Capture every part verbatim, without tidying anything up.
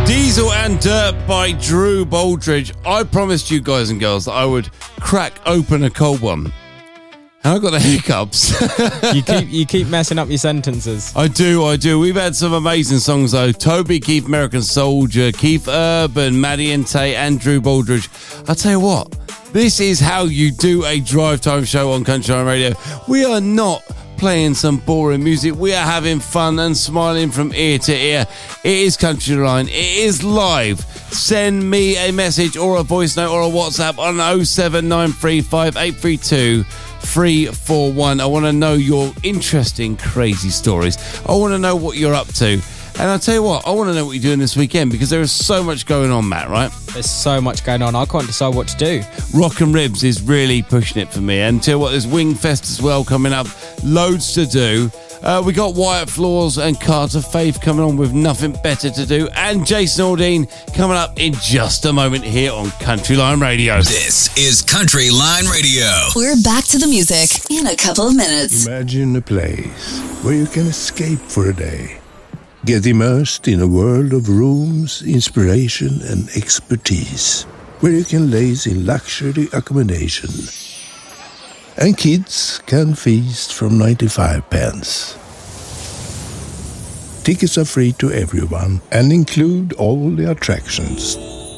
Diesel and Dirt by Drew Baldridge. I promised you guys and girls that I would crack open a cold one. And I got the hiccups. you keep you keep messing up your sentences. I do, I do. We've had some amazing songs though. Toby Keith, American Soldier, Keith Urban, Maddie and Tay, and Drew Baldridge. I'll tell you what, this is how you do a drive time show on Country Line Radio. We are not playing some boring music. We are having fun and smiling from ear to ear. It is Country Line. It is live. Send me a message or a voice note or a WhatsApp on oh seven nine three five eight three two three four one. I want to know your interesting, crazy stories. I want to know what you're up to. And I'll tell you what, I want to know what you're doing this weekend because there is so much going on, Matt, right? There's so much going on. I can't decide what to do. Rock and Ribs is really pushing it for me. And tell you what, there's Wingfest as well coming up. Loads to do. Uh, we got Wyatt Floors and Carter Faith coming on with Nothing Better to Do. And Jason Aldean coming up in just a moment here on Country Line Radio. This is Country Line Radio. We're back to the music in a couple of minutes. Imagine a place where you can escape for a day. Get immersed in a world of rooms, inspiration and expertise, where you can laze in luxury accommodation. And kids can feast from ninety-five pence. Tickets are free to everyone and include all the attractions.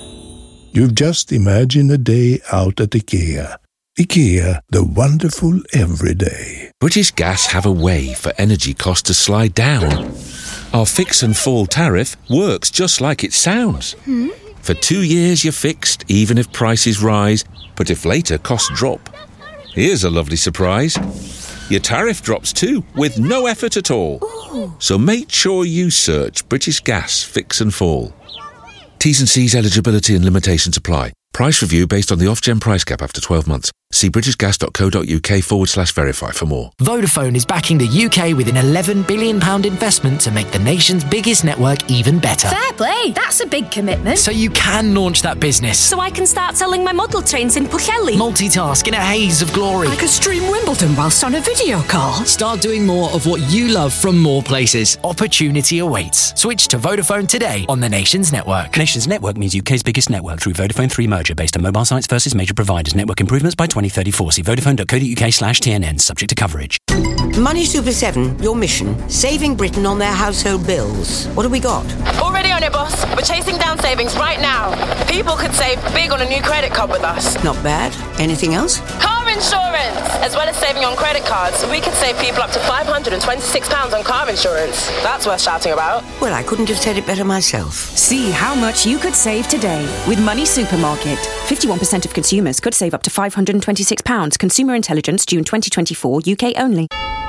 You've just imagined a day out at IKEA. IKEA, the wonderful everyday. British Gas have a way for energy costs to slide down. Our fix and fall tariff works just like it sounds. Hmm? For two years you're fixed, even if prices rise, but if later costs drop. Here's a lovely surprise. Your tariff drops too, with no effort at all. Ooh. So make sure you search British Gas Fix and Fall. T's and C's eligibility and limitations apply. Price review based on the Ofgem price cap after twelve months. See britishgas.co.uk forward slash verify for more. Vodafone is backing the U K with an eleven billion pounds investment to make the nation's biggest network even better. Fair play. That's a big commitment. So you can launch that business. So I can start selling my model trains in Pwllheli. Multitask in a haze of glory. I could stream Wimbledon whilst on a video call. Start doing more of what you love from more places. Opportunity awaits. Switch to Vodafone today on the nation's network. Nation's network means U K's biggest network through Vodafone three merger based on mobile sites versus major providers. Network improvements by twenty thirty-four. See vodafone.co.uk slash TNN. Subject to coverage. Money Super seven, your mission, saving Britain on their household bills. What have we got? Already on it, boss. We're chasing down savings right now. People could save big on a new credit card with us. Not bad. Anything else? Car insurance! As well as saving on credit cards, we could save people up to five hundred twenty-six pounds on car insurance. That's worth shouting about. Well, I couldn't have said it better myself. See how much you could save today with Money Supermarket. fifty-one percent of consumers could save up to five hundred twenty-six pounds. Consumer Intelligence, June twenty twenty-four, U K only.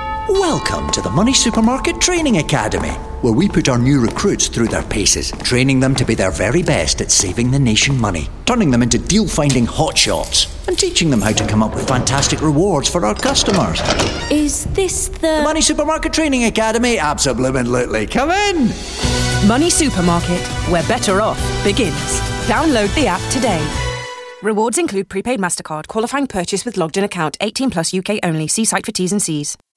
Welcome to the Money Supermarket Training Academy, where we put our new recruits through their paces, training them to be their very best at saving the nation money, turning them into deal-finding hotshots, and teaching them how to come up with fantastic rewards for our customers. Is this the... The Money Supermarket Training Academy? Absolutely. Come in! Money Supermarket, where better off begins. Download the app today. Rewards include prepaid MasterCard, qualifying purchase with logged-in account, eighteen plus U K only. See site for T's and C's.